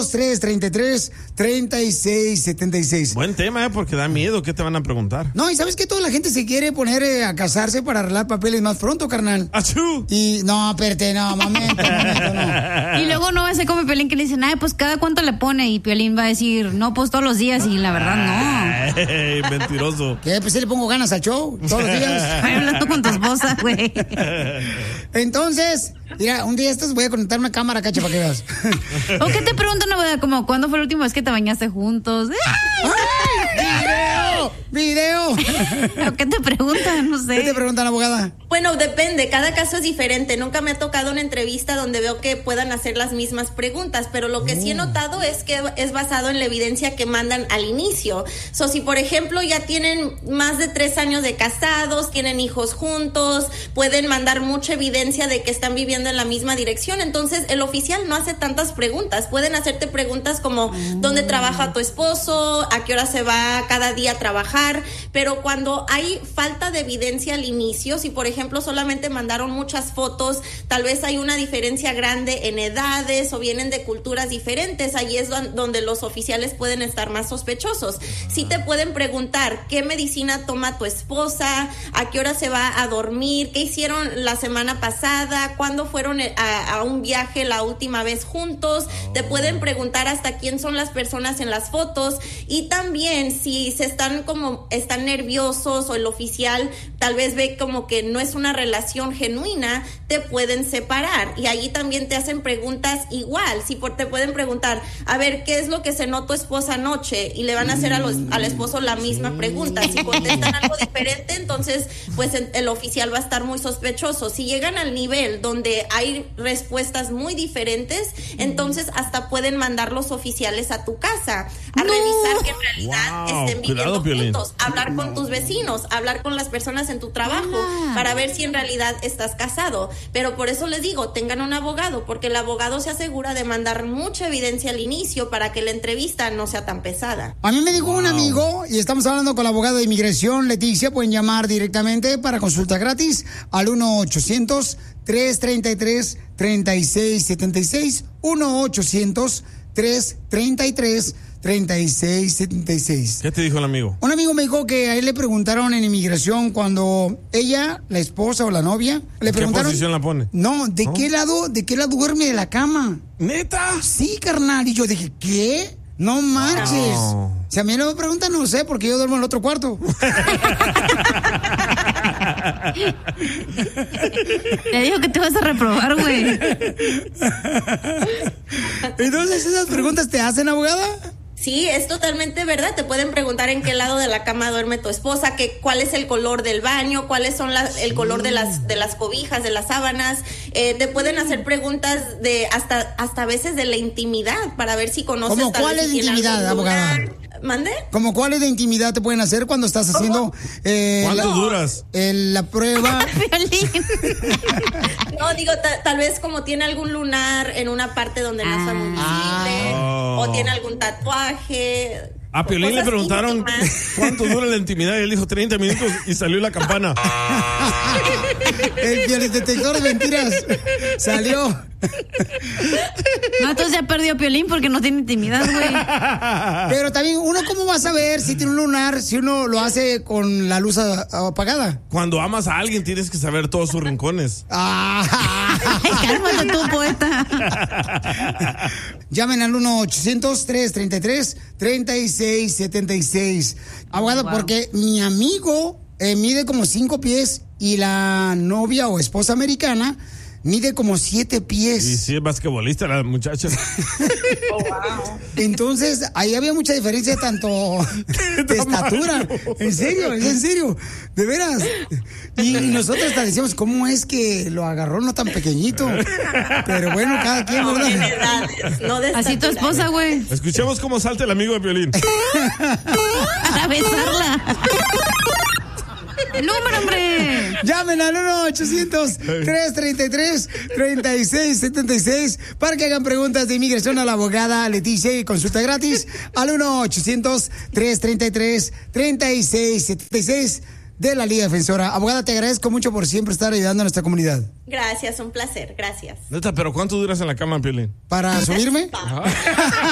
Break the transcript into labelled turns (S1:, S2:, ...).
S1: 1-800-333-3676.
S2: Buen tema, porque da miedo. ¿Qué te van a preguntar?
S1: No, y ¿sabes qué? Toda la gente se quiere poner a casarse para arreglar papeles más pronto, carnal.
S2: ¡Achú!
S1: Y no, espérate, no, momento, no.
S3: Y luego no va a ser como Piolín que le dicen, ay, pues cada cuánto le pone. Y Piolín va a decir, no, pues todos los días. Y la verdad, no.
S2: Ey, mentiroso.
S1: ¿Qué? Pues sí le pongo ganas al show todos los días.
S3: Habla tú con tu esposa, güey.
S1: Entonces, mira, un día estos voy a conectar una cámara, Cacha, para que veas.
S3: ¿O qué te preguntan, como cuándo fue la última vez que te bañaste juntos?
S1: ¡Video!
S3: ¿O qué te preguntan? No sé.
S1: ¿Qué te preguntan, abogada?
S4: Bueno, depende, cada caso es diferente. Nunca me ha tocado una entrevista donde veo que puedan hacer las mismas preguntas, pero lo que sí he notado es que es basado en la evidencia que mandan al inicio. Si por ejemplo ya tienen más de 3 años de casados, tienen hijos juntos, pueden mandar mucha evidencia de que están viviendo en la misma dirección, entonces el oficial no hace tantas preguntas. Pueden hacerte preguntas como ¿dónde trabaja tu esposo? ¿A qué hora se va cada día a trabajar? Pero cuando hay falta de evidencia al inicio, si por ejemplo solamente mandaron muchas fotos, tal vez hay una diferencia grande en edades o vienen de culturas diferentes, ahí es donde los oficiales pueden estar más sospechosos. Sí te pueden preguntar qué medicina toma tu esposa, a qué hora se va a dormir, qué hicieron la semana pasada, cuándo fueron a un viaje la última vez juntos. Te pueden preguntar hasta quién son las personas en las fotos, y también si están nerviosos o el oficial tal vez ve como que no es una relación genuina, te pueden separar. Y allí también te hacen preguntas igual. Si te pueden preguntar, a ver, ¿qué es lo que cenó tu esposa anoche? Y le van a hacer al esposo la misma pregunta. Si contestan algo diferente, entonces pues el oficial va a estar muy sospechoso. Si llegan al nivel donde hay respuestas muy diferentes, entonces hasta pueden mandar los oficiales a tu casa a revisar que en realidad estén viviendo juntos, hablar con tus vecinos, hablar con las personas en tu trabajo para ver si en realidad estás casado. Pero por eso les digo, tengan un abogado, porque el abogado se asegura de mandar mucha evidencia al inicio para que la entrevista no sea tan pesada.
S1: A mí me dijo un amigo, y estamos hablando con la abogada de inmigración, Leticia, pueden llamar directamente para consulta gratis al 1-800-333-3676, 1-800-333-3676.
S2: ¿Qué te dijo el amigo?
S1: Un amigo me dijo que a él le preguntaron en inmigración cuando ella, la esposa o la novia, le preguntaron...
S2: ¿Qué posición la pone?
S1: No, ¿de qué lado duerme de la cama?
S2: ¿Neta?
S1: Sí, carnal. Y yo dije, ¿qué? No marches.
S2: No.
S1: Si a mí no me preguntan, no sé, porque yo duermo en el otro cuarto.
S3: Te dijo que te vas a reprobar, güey.
S1: Entonces, ¿esas preguntas te hacen, abogada?
S4: Sí, es totalmente verdad. Te pueden preguntar en qué lado de la cama duerme tu esposa, cuál es el color del baño, cuáles son el color de las cobijas, de las sábanas. Te pueden hacer preguntas de hasta a veces de la intimidad para ver si conoces.
S1: ¿Cómo cuál es la intimidad, abogada?
S4: ¿Mande?
S1: ¿Cómo cuáles de intimidad te pueden hacer cuando estás haciendo
S2: ¿cuánto duras?
S1: La prueba?
S4: No, digo, tal vez como tiene algún lunar en una parte donde no está muy visible, o tiene algún tatuaje.
S2: A Piolín le preguntaron cuánto dura la intimidad y él dijo 30 minutos y salió la campana.
S1: El detector de mentiras salió.
S3: No, entonces ya perdió Piolín porque no tiene intimidad, güey.
S1: Pero también, ¿uno cómo va a saber si tiene un lunar si uno lo hace con la luz apagada?
S2: Cuando amas a alguien tienes que saber todos sus rincones.
S3: Cálmate tú, poeta.
S1: Llamen al 1-800-333-3676. Abogado, porque mi amigo mide como 5 pies y la novia o esposa americana mide como 7 pies.
S2: Y sí, es basquetbolista la muchacha.
S4: Oh, wow.
S1: Entonces, ahí había mucha diferencia tanto de estatura. En serio, de veras. Y nosotros hasta decíamos, ¿cómo es que lo agarró no tan pequeñito? Pero bueno, cada quien,
S4: no,
S1: ¿verdad?
S4: en edades, no de
S3: así tu esposa, güey.
S2: Escuchemos cómo salta el amigo de Piolín.
S3: A besarla. ¡El número, hombre!
S1: Llamen al 1-800-333-3676 para que hagan preguntas de inmigración a la abogada Leticia y consulta gratis al 1-800-333-3676 de la Liga Defensora. Abogada, te agradezco mucho por siempre estar ayudando a nuestra comunidad.
S4: Gracias, un placer, gracias.
S2: Neta, pero ¿cuánto duras en la cama, Piolín?
S1: ¿Para subirme?